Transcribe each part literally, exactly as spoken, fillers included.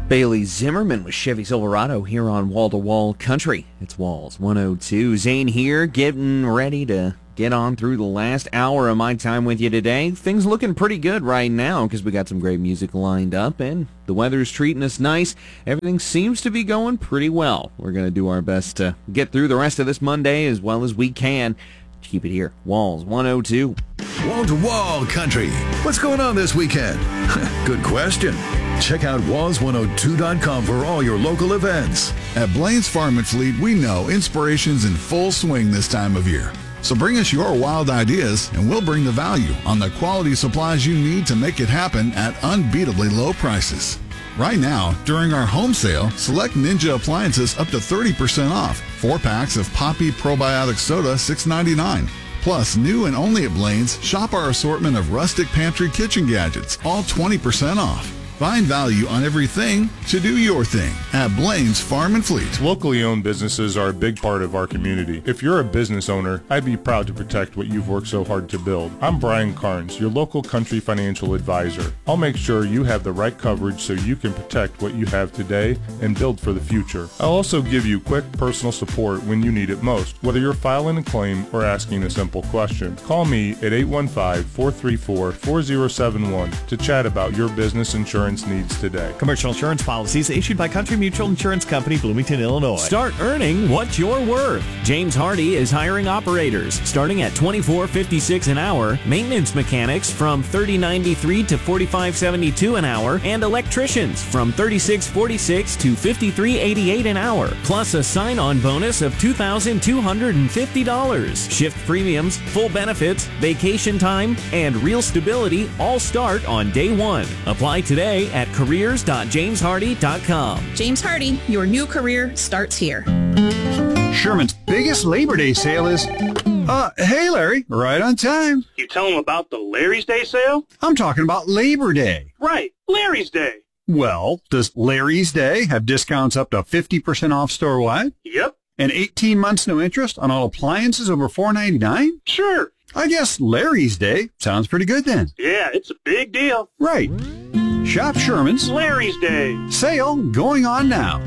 Bailey Zimmerman with Chevy Silverado here on Wall to Wall Country. It's Walls one oh two. Zane here, getting ready to get on through the last hour of my time with you today. Things looking pretty good right now because we got some great music lined up and the weather's treating us nice. Everything seems to be going pretty well. We're going to do our best to get through the rest of this Monday as well as we can. Keep it here. Walls one oh two. Wall to Wall Country. What's going on this weekend? Good question. Check out walls one oh two dot com for all your local events. At Blaine's Farm and Fleet, we know inspiration's in full swing this time of year. So bring us your wild ideas, and we'll bring the value on the quality supplies you need to make it happen at unbeatably low prices. Right now, during our home sale, select Ninja appliances up to thirty percent off. Four packs of Poppy Probiotic Soda, six ninety-nine. Plus, new and only at Blaine's, shop our assortment of rustic pantry kitchen gadgets, all twenty percent off. Find value on everything to do your thing at Blaine's Farm and Fleet. Locally owned businesses are a big part of our community. If you're a business owner, I'd be proud to protect what you've worked so hard to build. I'm Brian Carnes, your local country financial advisor. I'll make sure you have the right coverage so you can protect what you have today and build for the future. I'll also give you quick personal support when you need it most, whether you're filing a claim or asking a simple question. Call me at eight one five, four three four, four zero seven one to chat about your business insurance needs today. Commercial insurance policies issued by Country Mutual Insurance Company, Bloomington, Illinois. Start earning what you're worth. James Hardy is hiring operators starting at twenty-four fifty-six an hour, maintenance mechanics from thirty ninety-three to forty-five seventy-two an hour, and electricians from thirty-six forty-six to fifty-three eighty-eight an hour, plus a sign-on bonus of two thousand two hundred fifty dollars. Shift premiums, full benefits, vacation time, and real stability all start on day one. Apply today at careers dot james hardy dot com. James Hardy, your new career starts here. Sherman's biggest Labor Day sale is... Uh, hey Larry, right on time. You tell them about the Larry's Day sale? I'm talking about Labor Day. Right, Larry's Day. Well, does Larry's Day have discounts up to fifty percent off store-wide? Yep. And eighteen months no interest on all appliances over four ninety-nine? Sure. I guess Larry's Day sounds pretty good then. Yeah, it's a big deal. Right. Shop Sherman's Larry's Day sale going on now.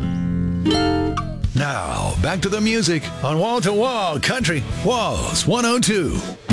Now, back to the music on Wall to Wall Country. Walls one oh two.